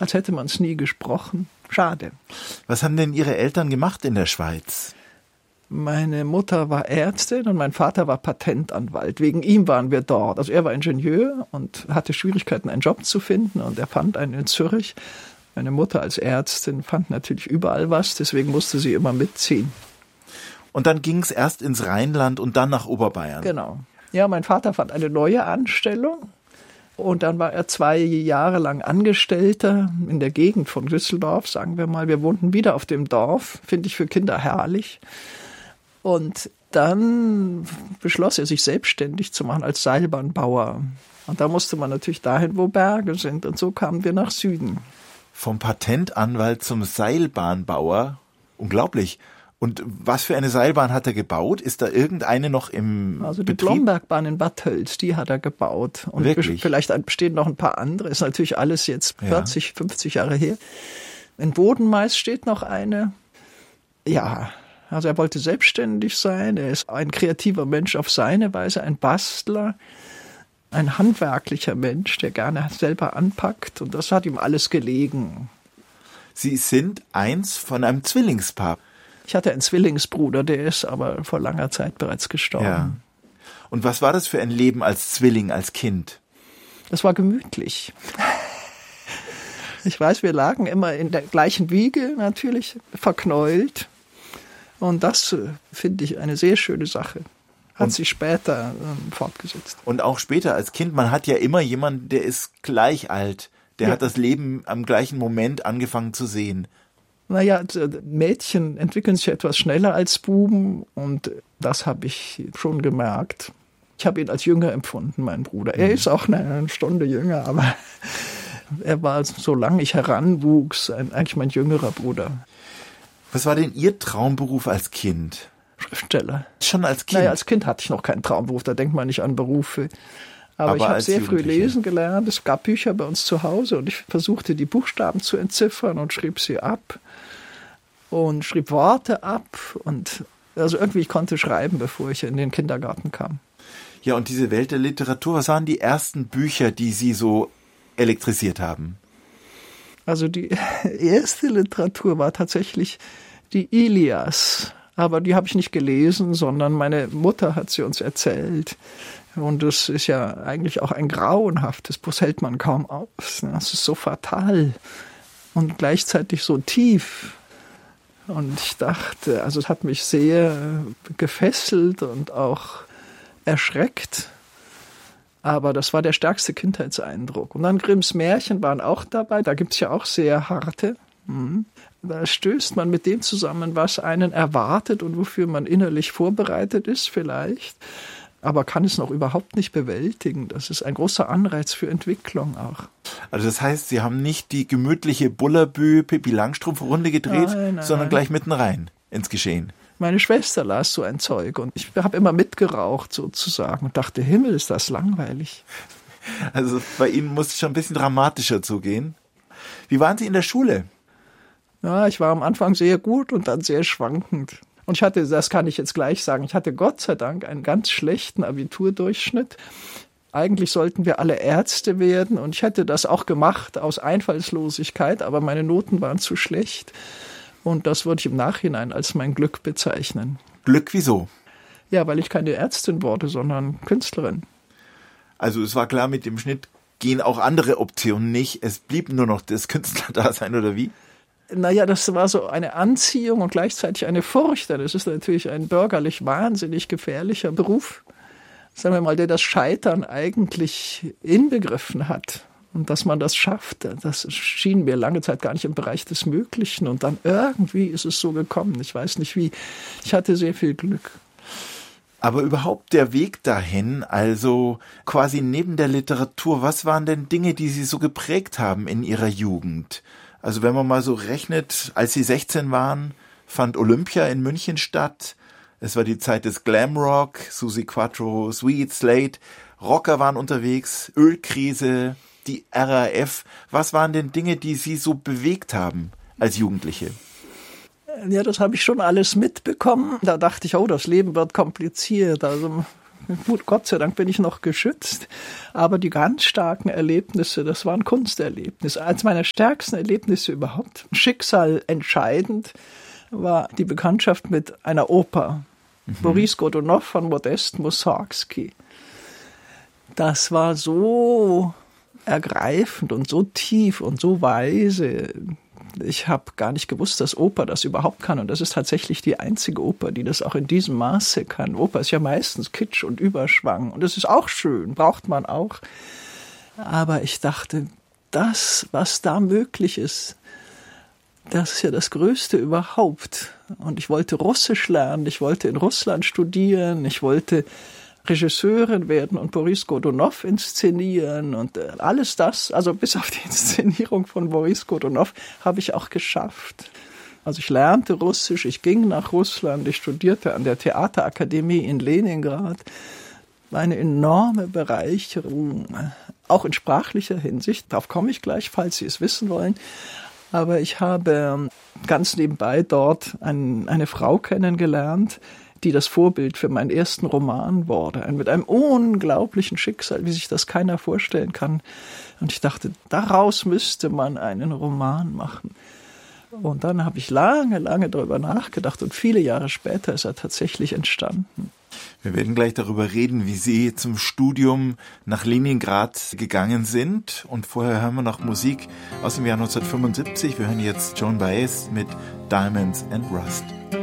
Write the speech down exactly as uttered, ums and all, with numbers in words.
als hätte man es nie gesprochen. Schade. Was haben denn Ihre Eltern gemacht in der Schweiz? Meine Mutter war Ärztin und mein Vater war Patentanwalt. Wegen ihm waren wir dort. Also er war Ingenieur und hatte Schwierigkeiten, einen Job zu finden, und er fand einen in Zürich. Meine Mutter als Ärztin fand natürlich überall was, deswegen musste sie immer mitziehen. Und dann ging es erst ins Rheinland und dann nach Oberbayern. Genau. Ja, mein Vater fand eine neue Anstellung. Und dann war er zwei Jahre lang Angestellter in der Gegend von Düsseldorf, sagen wir mal. Wir wohnten wieder auf dem Dorf, finde ich für Kinder herrlich. Und dann beschloss er, sich selbstständig zu machen als Seilbahnbauer. Und da musste man natürlich dahin, wo Berge sind. Und so kamen wir nach Süden. Vom Patentanwalt zum Seilbahnbauer. Unglaublich. Und was für eine Seilbahn hat er gebaut? Ist da irgendeine noch im Also die Betrieb? Blombergbahn in Bad Tölz, die hat er gebaut. Und Wirklich? Vielleicht bestehen noch ein paar andere. Ist natürlich alles jetzt vierzig, ja. fünfzig Jahre her. In Bodenmais steht noch eine. Ja, also er wollte selbstständig sein. Er ist ein kreativer Mensch auf seine Weise, ein Bastler, ein handwerklicher Mensch, der gerne selber anpackt. Und das hat ihm alles gelegen. Sie sind eins von einem Zwillingspaar. Ich hatte einen Zwillingsbruder, der ist aber vor langer Zeit bereits gestorben. Ja. Und was war das für ein Leben als Zwilling, als Kind? Das war gemütlich. Ich weiß, wir lagen immer in der gleichen Wiege, natürlich, verknäult. Und das finde ich eine sehr schöne Sache. Hat und, sich später ähm, fortgesetzt. Und auch später als Kind, man hat ja immer jemanden, der ist gleich alt. Der ja. hat das Leben am gleichen Moment angefangen zu sehen. Naja, Mädchen entwickeln sich etwas schneller als Buben, und das habe ich schon gemerkt. Ich habe ihn als jünger empfunden, mein Bruder. Er ist auch eine Stunde jünger, aber er war, solange ich heranwuchs, eigentlich mein jüngerer Bruder. Was war denn Ihr Traumberuf als Kind? Schriftsteller. Schon als Kind? Naja, als Kind hatte ich noch keinen Traumberuf, da denkt man nicht an Berufe. Aber, Aber ich habe sehr früh lesen gelernt. Es gab Bücher bei uns zu Hause und ich versuchte, die Buchstaben zu entziffern und schrieb sie ab und schrieb Worte ab. Und also irgendwie, ich konnte schreiben, bevor ich in den Kindergarten kam. Ja, und diese Welt der Literatur, was waren die ersten Bücher, die Sie so elektrisiert haben? Also die erste Literatur war tatsächlich die Ilias. Aber die habe ich nicht gelesen, sondern meine Mutter hat sie uns erzählt. Und das ist ja eigentlich auch ein grauenhaftes, bloß hält man kaum aus. Das ist so fatal und gleichzeitig so tief. Und ich dachte, also es hat mich sehr gefesselt und auch erschreckt. Aber das war der stärkste Kindheitseindruck. Und dann Grimms Märchen waren auch dabei. Da gibt es ja auch sehr harte. Da stößt man mit dem zusammen, was einen erwartet und wofür man innerlich vorbereitet ist vielleicht. Aber kann es noch überhaupt nicht bewältigen. Das ist ein großer Anreiz für Entwicklung auch. Also das heißt, Sie haben nicht die gemütliche Bullerbü Pippi Langstrumpf-Runde gedreht, nein, nein, sondern nein. gleich mitten rein ins Geschehen. Meine Schwester las so ein Zeug und ich habe immer mitgeraucht sozusagen und dachte, Himmel, ist das langweilig. Also bei Ihnen muss es schon ein bisschen dramatischer zugehen. Wie waren Sie in der Schule? Ja, ich war am Anfang sehr gut und dann sehr schwankend. Und ich hatte, das kann ich jetzt gleich sagen, ich hatte Gott sei Dank einen ganz schlechten Abiturdurchschnitt. Eigentlich sollten wir alle Ärzte werden und ich hätte das auch gemacht aus Einfallslosigkeit, aber meine Noten waren zu schlecht. Und das würde ich im Nachhinein als mein Glück bezeichnen. Glück wieso? Ja, weil ich keine Ärztin wurde, sondern Künstlerin. Also es war klar, mit dem Schnitt gehen auch andere Optionen nicht. Es blieb nur noch das Künstlerdasein, oder wie? Naja, das war so eine Anziehung und gleichzeitig eine Furcht. Das ist natürlich ein bürgerlich wahnsinnig gefährlicher Beruf, sagen wir mal, der das Scheitern eigentlich inbegriffen hat. Und dass man das schafft, das schien mir lange Zeit gar nicht im Bereich des Möglichen. Und dann irgendwie ist es so gekommen. Ich weiß nicht wie. Ich hatte sehr viel Glück. Aber überhaupt der Weg dahin, also quasi neben der Literatur, was waren denn Dinge, die Sie so geprägt haben in Ihrer Jugend? Also wenn man mal so rechnet, als Sie sechzehn waren, fand Olympia in München statt. Es war die Zeit des Glamrock, Suzi Quatro, Sweet, Slate, Rocker waren unterwegs, Ölkrise, die R A F. Was waren denn Dinge, die Sie so bewegt haben als Jugendliche? Ja, das habe ich schon alles mitbekommen. Da dachte ich, oh, das Leben wird kompliziert. Also Gut, Gott sei Dank bin ich noch geschützt. Aber die ganz starken Erlebnisse, das waren Kunsterlebnisse. Eines meiner stärksten Erlebnisse überhaupt. Schicksal entscheidend war die Bekanntschaft mit einer Oper. Mhm. Boris Godunow von Modest Mussorgsky. Das war so ergreifend und so tief und so weise. Ich habe gar nicht gewusst, dass Oper das überhaupt kann. Und das ist tatsächlich die einzige Oper, die das auch in diesem Maße kann. Oper ist ja meistens Kitsch und Überschwang. Und das ist auch schön, braucht man auch. Aber ich dachte, das, was da möglich ist, das ist ja das Größte überhaupt. Und ich wollte Russisch lernen, ich wollte in Russland studieren, ich wollte Regisseurin werden und Boris Godunow inszenieren und alles das, also bis auf die Inszenierung von Boris Godunow, habe ich auch geschafft. Also ich lernte Russisch, ich ging nach Russland, ich studierte an der Theaterakademie in Leningrad. Eine enorme Bereicherung, auch in sprachlicher Hinsicht, darauf komme ich gleich, falls Sie es wissen wollen. Aber ich habe ganz nebenbei dort ein, eine Frau kennengelernt, die das Vorbild für meinen ersten Roman wurde. Mit einem unglaublichen Schicksal, wie sich das keiner vorstellen kann. Und ich dachte, daraus müsste man einen Roman machen. Und dann habe ich lange, lange darüber nachgedacht und viele Jahre später ist er tatsächlich entstanden. Wir werden gleich darüber reden, wie Sie zum Studium nach Leningrad gegangen sind. Und vorher hören wir noch Musik aus dem Jahr neunzehnhundertfünfundsiebzig. Wir hören jetzt Joan Baez mit Diamonds and Rust.